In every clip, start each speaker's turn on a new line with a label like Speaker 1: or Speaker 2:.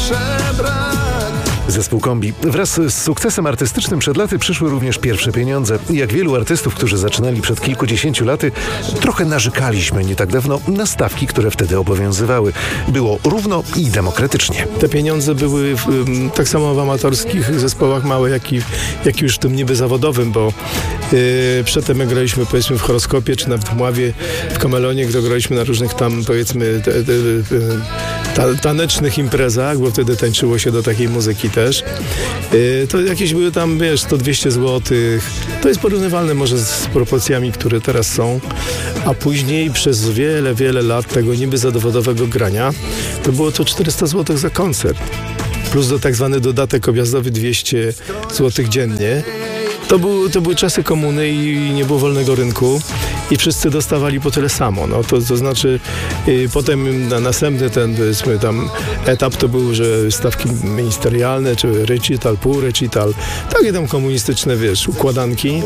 Speaker 1: brak.
Speaker 2: Zespół Kombi. Wraz z sukcesem artystycznym przed laty przyszły również pierwsze pieniądze. Jak wielu artystów, którzy zaczynali przed kilkudziesięciu laty, trochę narzekaliśmy nie tak dawno na stawki, które wtedy obowiązywały. Było równo i demokratycznie.
Speaker 3: Te pieniądze były tak samo w amatorskich zespołach małe, jak już w tym niby zawodowym, bo przedtem my graliśmy powiedzmy w Horoskopie, czy nawet w Mławie, w Kamelonie, gdzie graliśmy na różnych tam powiedzmy tanecznych imprezach, bo wtedy tańczyło się do takiej muzyki też. To jakieś były tam, 100-200 zł. To jest porównywalne może z proporcjami, które teraz są. A później przez wiele, wiele lat tego niby zawodowego grania to było to 400 zł za koncert. Plus do tak zwany dodatek objazdowy 200 zł dziennie. To były czasy komuny i nie było wolnego rynku i wszyscy dostawali po tyle samo. No, to znaczy potem na następny ten powiedzmy tam etap to był, że stawki ministerialne, czy recital, pół recital, takie tam komunistyczne, układanki.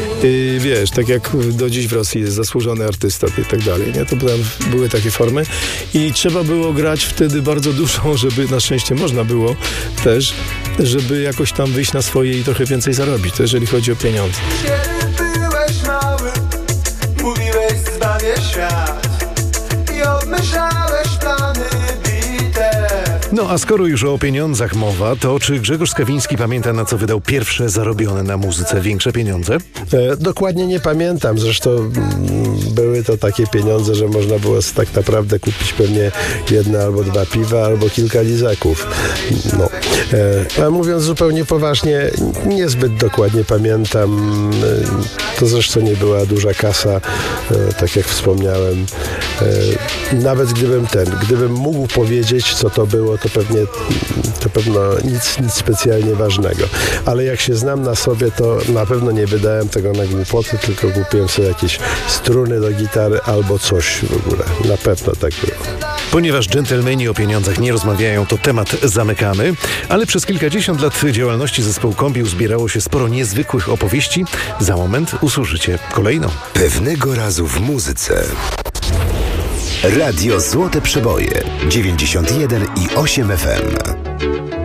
Speaker 3: Tak jak do dziś w Rosji jest zasłużony artysta i tak dalej. Nie? To tam były takie formy i trzeba było grać wtedy bardzo dużo, żeby na szczęście można było też, żeby jakoś tam wyjść na swoje i trochę więcej zarobić, to jeżeli chodzi o pieniądze.
Speaker 1: Kiedy byłeś mały, mówiłeś zbawię świat i obmyślałeś plany bitew.
Speaker 2: No a skoro już o pieniądzach mowa, to czy Grzegorz Skawiński pamięta, na co wydał pierwsze zarobione na muzyce większe pieniądze?
Speaker 4: Dokładnie nie pamiętam. Zresztą były to takie pieniądze, że można było tak naprawdę kupić pewnie jedno albo dwa piwa, albo kilka lizaków. No. A mówiąc zupełnie poważnie, niezbyt dokładnie pamiętam. To zresztą nie była duża kasa, tak jak wspomniałem. Nawet gdybym mógł powiedzieć, co to było, to pewno nic specjalnie ważnego. Ale jak się znam na sobie, to na pewno nie wydałem tego na głupoty, tylko kupiłem sobie jakieś struny do gitary albo coś w ogóle. Na pewno tak było.
Speaker 2: Ponieważ dżentelmeni o pieniądzach nie rozmawiają, to temat zamykamy, ale przez kilkadziesiąt lat działalności zespołu Kombi uzbierało się sporo niezwykłych opowieści. Za moment usłyszycie kolejną.
Speaker 5: Pewnego razu w muzyce. Radio Złote Przeboje 91,8 FM.